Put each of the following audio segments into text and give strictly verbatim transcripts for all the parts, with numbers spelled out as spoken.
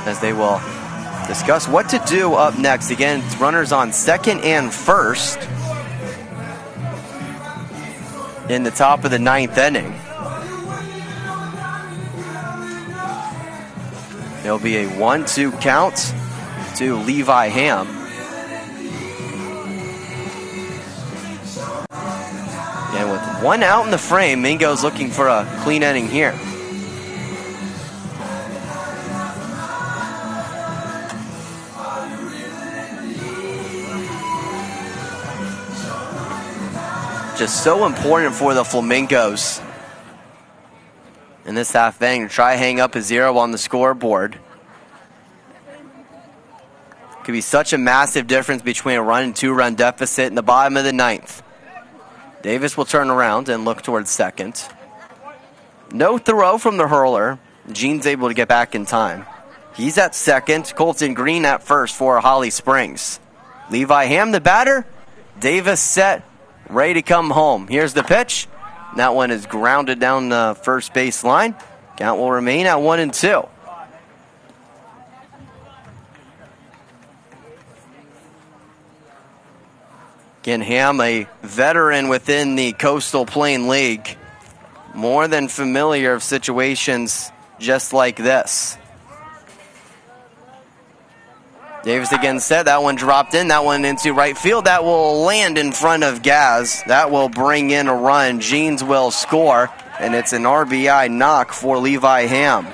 as they will discuss what to do up next. Again, it's runners on second and first in the top of the ninth inning. There'll be a one two count to Levi Ham. And with one out in the frame, Mingo's looking for a clean inning here. Just so important for the Flamingos in this half inning to try to hang up a zero on the scoreboard. Could be such a massive difference between a run and two-run deficit in the bottom of the ninth. Davis will turn around and look towards second. No throw from the hurler. Gene's able to get back in time. He's at second. Colton Green at first for Holly Springs. Levi Ham, the batter. Davis set, ready to come home. Here's the pitch. That one is grounded down the first base line. Count will remain at one and two. Again, Ham, a veteran within the Coastal Plain League. More than familiar of situations just like this. Davis again set. That one dropped in. That one into right field. That will land in front of Gaz. That will bring in a run. Jeans will score, and it's an R B I knock for Levi Ham.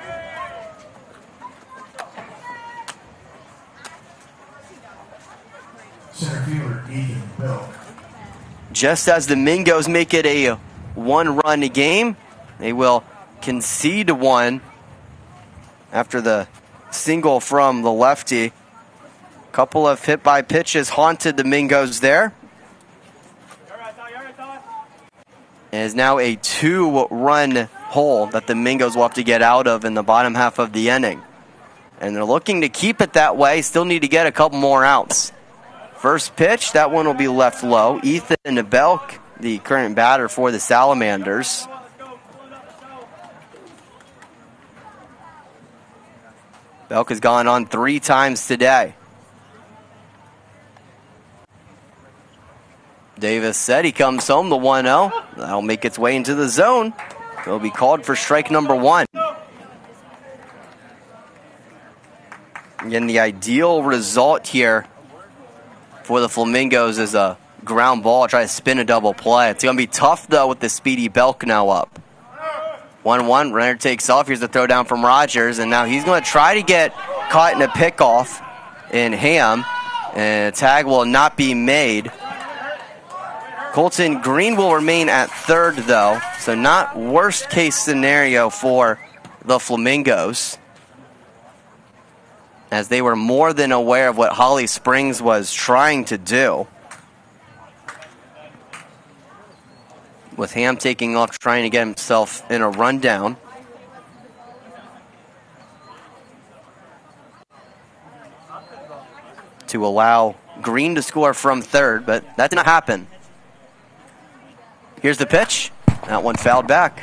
Center fielder Ethan Belk. Just as the Mingos make it a one-run game, they will concede one after the single from the lefty. Couple of hit-by pitches haunted the Mingos there. It is now a two-run hole that the Mingos will have to get out of in the bottom half of the inning. And they're looking to keep it that way. Still need to get a couple more outs. First pitch, that one will be left low. Ethan Belk, the current batter for the Salamanders. Belk has gone on three times today. Davis said he comes home, the one oh. That'll make its way into the zone. It'll be called for strike number one. Again, the ideal result here for the Flamingos is a ground ball, try to spin a double play. It's going to be tough, though, with the speedy Belk now up. one one, runner takes off. Here's the throw down from Rogers, and now he's going to try to get caught in a pickoff in Ham, and a tag will not be made. Colton Green will remain at third, though, so not worst case scenario for the Flamingos, as they were more than aware of what Holly Springs was trying to do. With Ham taking off, trying to get himself in a rundown. To allow Green to score from third, but that did not happen. Here's the pitch. That one fouled back.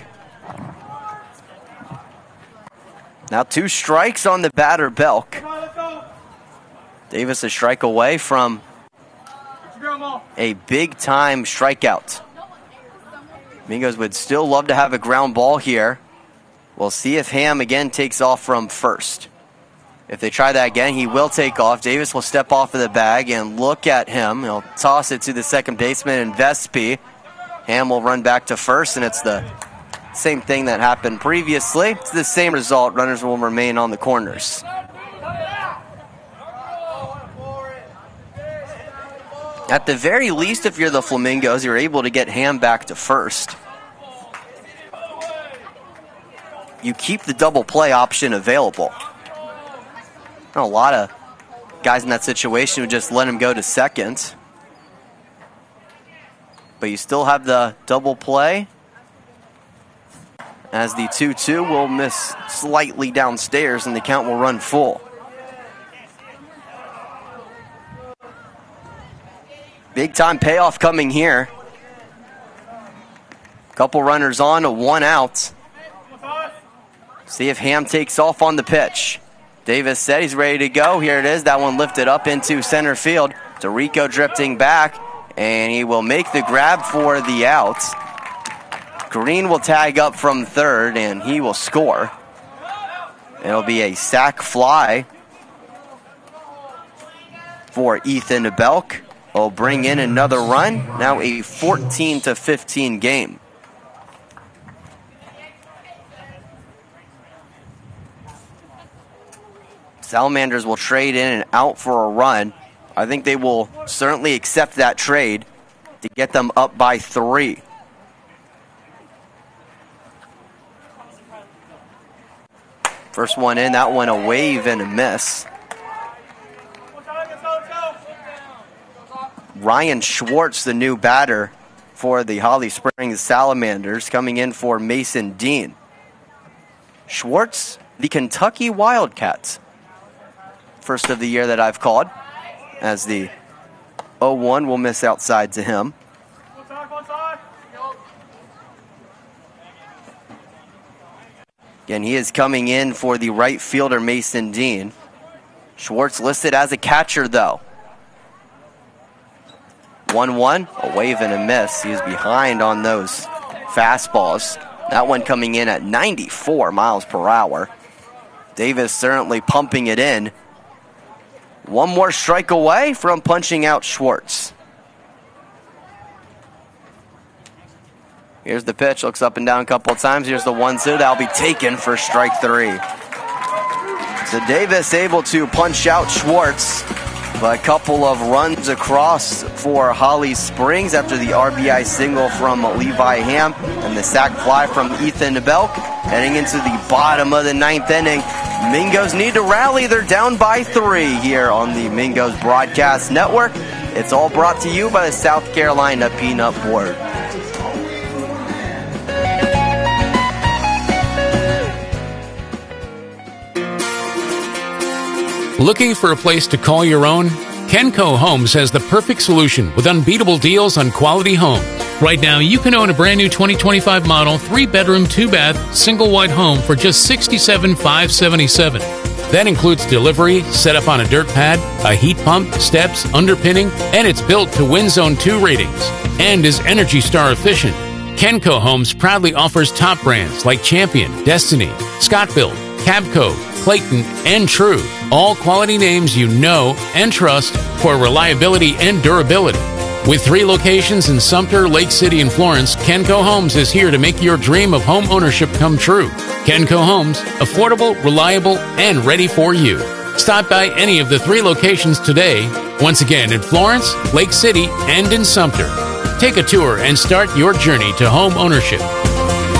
Now two strikes on the batter, Belk. Davis a strike away from a big-time strikeout. Mingos would still love to have a ground ball here. We'll see if Ham again takes off from first. If they try that again, he will take off. Davis will step off of the bag and look at him. He'll toss it to the second baseman in Vespi. Ham will run back to first, and it's the same thing that happened previously. It's the same result. Runners will remain on the corners. At the very least, if you're the Flamingos, you're able to get Ham back to first. You keep the double play option available. A lot of guys in that situation would just let him go to second. But you still have the double play, as the two two will miss slightly downstairs and the count will run full. Big time payoff coming here. Couple runners on, a one out. See if Ham takes off on the pitch. Davis said he's ready to go. Here it is. That one lifted up into center field. DeRico drifting back, and he will make the grab for the out. Green will tag up from third, and he will score. It'll be a sac fly for Ethan Belk. Will bring in another run. Now a fourteen to fifteen game. Salamanders will trade in and out for a run. I think they will certainly accept that trade to get them up by three. First one in, that one a wave and a miss. Ryan Schwartz, the new batter for the Holly Springs Salamanders, coming in for Mason Dean. Schwartz, the Kentucky Wildcats. First of the year that I've called, as the oh one will miss outside to him. Again, he is coming in for the right fielder, Mason Dean. Schwartz listed as a catcher, though. one one, a wave and a miss. He is behind on those fastballs. That one coming in at ninety-four miles per hour. Davis certainly pumping it in. One more strike away from punching out Schwartz. Here's the pitch. Looks up and down a couple of times. Here's the one two. That'll be taken for strike three. So Davis able to punch out Schwartz. But a couple of runs across for Holly Springs after the R B I single from Levi Ham and the sac fly from Ethan Belk. Heading into the bottom of the ninth inning, Mingos need to rally. They're down by three here on the Mingos Broadcast Network. It's all brought to you by the South Carolina Peanut Board. Looking for a place to call your own? Kenco Homes has the perfect solution with unbeatable deals on quality homes. Right now, you can own a brand new twenty twenty-five model, three bedroom, two bath, single wide home for just sixty-seven thousand five hundred seventy-seven dollars. That includes delivery, set up on a dirt pad, a heat pump, steps, underpinning, and it's built to Wind Zone two ratings and is Energy Star efficient. Kenco Homes proudly offers top brands like Champion, Destiny, Scott-Built, Cabco, Clayton, and True. All quality names you know and trust for reliability and durability. With three locations in Sumter, Lake City, and Florence, Kenco Homes is here to make your dream of home ownership come true. Kenco Homes, affordable, reliable, and ready for you. Stop by any of the three locations today. Once again, in Florence, Lake City, and in Sumter. Take a tour and start your journey to home ownership.